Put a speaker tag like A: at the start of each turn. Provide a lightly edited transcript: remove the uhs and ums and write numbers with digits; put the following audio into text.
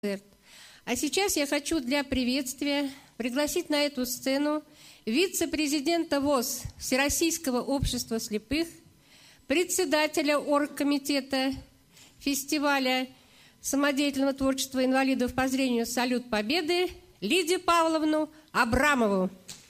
A: А сейчас я хочу для приветствия пригласить на эту сцену вице-президента ВОС Всероссийского общества слепых, председателя оргкомитета фестиваля самодеятельного творчества инвалидов по зрению «Салют Победы» Лидию Павловну Абрамову.